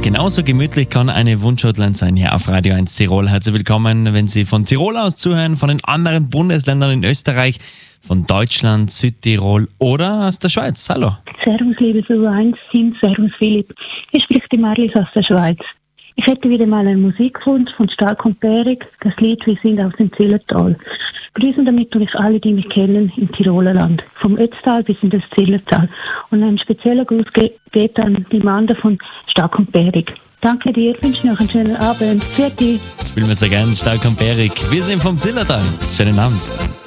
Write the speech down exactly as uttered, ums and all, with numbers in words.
Genauso gemütlich kann eine Wunschhotline sein hier auf Radio eins Tirol. Herzlich willkommen, wenn Sie von Tirol aus zuhören, von den anderen Bundesländern in Österreich, von Deutschland, Südtirol oder aus der Schweiz. Hallo. Servus, liebe Radio eins Team, servus Philipp. Hier spricht die Marlies aus der Schweiz. Ich hätte wieder mal einen Musikwunsch von Stark und Bärig, das Lied «Wir sind aus dem Zillertal». Grüßen damit tue ich alle, die mich kennen, im Tiroler Land, vom Ötztal bis in das Zillertal. Und ein spezieller Gruß ge- geht an die Manda von Stark und Bärig. Danke dir, wünsche noch einen schönen Abend. Fertig. Spielen wir sehr gerne Stark und Bärig. Wir sind vom Zillertal. Schönen Abend.